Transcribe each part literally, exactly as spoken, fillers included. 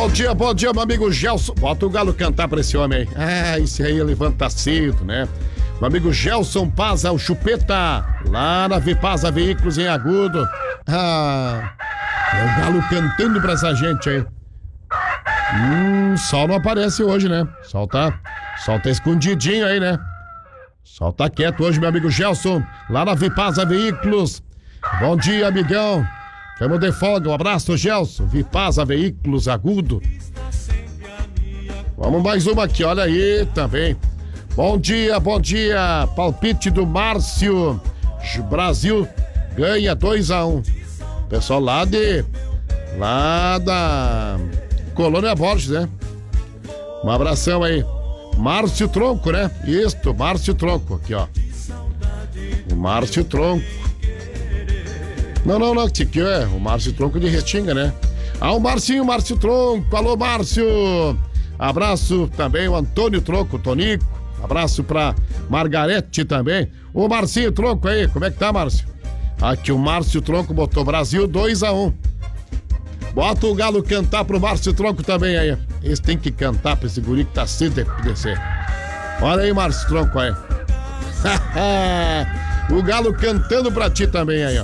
Bom dia, bom dia, meu amigo Gelson. Bota o galo cantar pra esse homem aí. Ah, esse aí levanta cedo, né? Meu amigo Gelson Paza, o Chupeta, lá na Vipasa Veículos em Agudo. Ah, é o galo cantando pra essa gente aí. Hum, sol não aparece hoje, né? Sol tá, sol tá escondidinho aí, né? Sol tá quieto hoje, meu amigo Gelson, lá na Vipasa Veículos. Bom dia, amigão. Tamo de folga, um abraço, Gelson. Vipasa Veículos Agudo. Vamos mais uma aqui, olha aí também. Bom dia, bom dia. Palpite do Márcio. Brasil ganha dois a um. Pessoal lá de... Lá da... Colônia Borges, né? Um abração aí. Márcio Tronco, né? Isto, Márcio Tronco. Aqui, ó. O Márcio Tronco. Não, não, não. Aqui é o Márcio Tronco de Restinga, né? Ah, o Marcinho, Márcio Tronco. Alô, Márcio. Abraço também o Antônio Tronco, Tonico. Abraço pra Margarete também. O Marcinho Tronco aí, como é que tá, Márcio? Aqui o Márcio Tronco botou Brasil dois a um. Bota o galo cantar pro Márcio Tronco também aí. Esse tem que cantar pra esse guri que tá cedo de descer. Olha aí, Márcio Tronco aí. O galo cantando pra ti também aí, ó.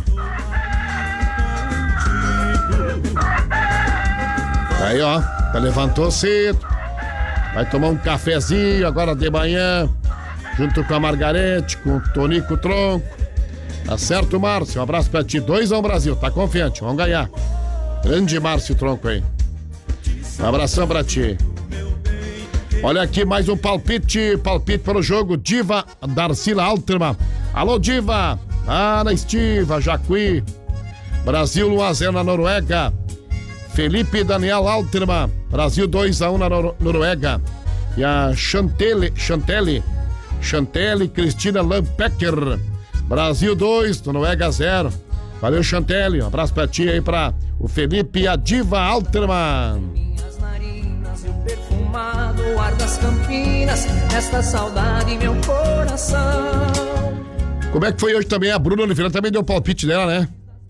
Aí, ó, tá levantou cedo. Vai tomar um cafezinho agora de manhã, junto com a Margarete, com o Tonico Tronco. Tá certo, Márcio? Um abraço pra ti. dois a um Brasil, tá confiante, vamos ganhar. Grande Márcio Tronco aí. Um abração pra ti. Olha aqui mais um palpite, palpite para o jogo. Diva Darcila Alterman. Alô, Diva. Ah, na Estiva, Jacuí. Brasil um a zero na Noruega. Felipe Daniel Alterman. Brasil dois a um na Nor- Noruega. E a Chantelle, Chantelle, Chantelle Cristina Lampecker. Brasil dois, Noruega zero. Valeu, Chantelle. Um abraço pra ti aí, pra o Felipe e a Diva Alterman. Minhas narinas e o perfumado ar das Campinas, esta saudade meu coração. Como é que foi hoje também? A Bruna Oliveira também deu o palpite dela, né?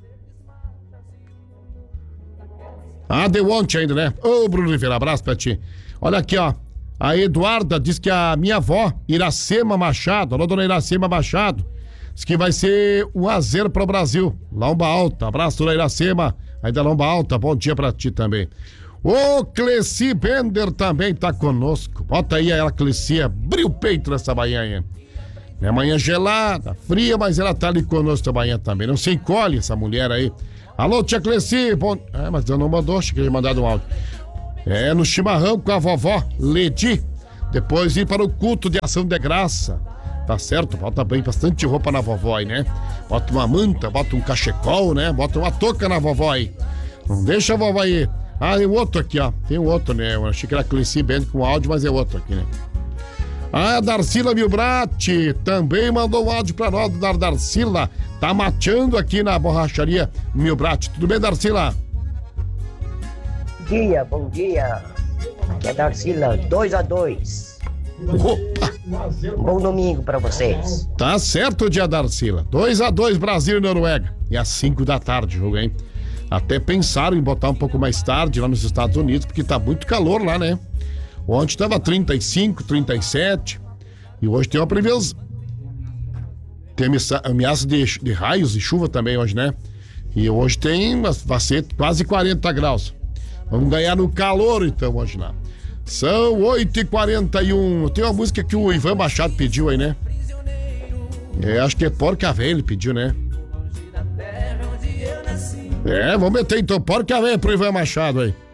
Ah, deu ontem ainda, né? Ô, Bruno Oliveira, abraço pra ti. Olha aqui, ó. A Eduarda diz que a minha avó, Iracema Machado, alô, dona Iracema Machado, diz que vai ser um a zero pro Brasil. Lomba Alta, abraço, dona Iracema. Aí da Lomba Alta, bom dia pra ti também. O Cleci Bender também tá conosco. Bota aí ela, Cleci, abriu o peito nessa manhã. É manhã gelada, fria, mas ela tá ali conosco amanhã também. Não se encolhe essa mulher aí. Alô, tia Cleci, bom... É, mas eu não mandou, achei que ele mandado um áudio. É, no chimarrão com a vovó Ledi. Depois ir para o culto de ação de graça. Tá certo? Bota bem bastante roupa na vovó aí, né? Bota uma manta, bota um cachecol, né? Bota uma touca na vovó aí. Não deixa a vovó aí. Ah, tem outro aqui, ó. Tem outro, né? Eu achei que era Cleci Band com áudio, mas é outro aqui, né? Ah, a Darcila Milbrati também mandou um áudio pra nós, da Darcila. Tá mateando aqui na borracharia Milbrati. Tudo bem, Darcila? Bom dia, bom dia. Aqui é a Darcila, dois a dois. Opa! Bom domingo pra vocês. Tá certo, dia Darcila. dois a dois Brasil e Noruega. E às cinco da tarde, jogo, hein? Até pensaram em botar um pouco mais tarde lá nos Estados Unidos, porque tá muito calor lá, né? Ontem tava trinta e cinco, trinta e sete. E hoje tem uma previsão. Tem ameaça de, de raios e chuva também hoje, né? E hoje tem, vai ser quase quarenta graus. Vamos ganhar no calor então hoje lá. São oito e quarenta e um. Tem uma música que o Ivan Machado pediu aí, né? É, acho que é Porca Véia ele pediu, né? É, vamos meter então Porca Véia pro Ivan Machado aí.